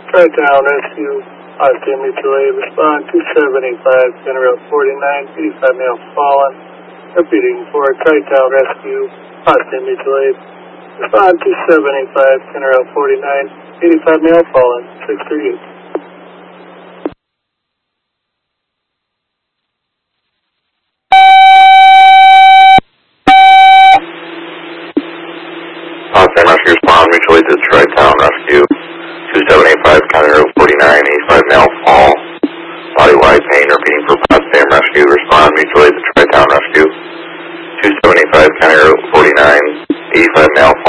Tri-Town Rescue, Austin Mutual Aid, respond 2785, Center Road 49, 85 male fallen. Repeating for Tri-Town Rescue, Austin Mutual Aid, respond 2785, Center Road 49, 85 male fallen, 638. Austin Rescue, respond Mutual Aid to Tri-Town Rescue. 2785, County Road 49, 85 male fall. Body wide pain, repeating for Potsdam Rescue. Respond Mutual Aid to Tri-Town Rescue. 2785, County Road 49, 85 male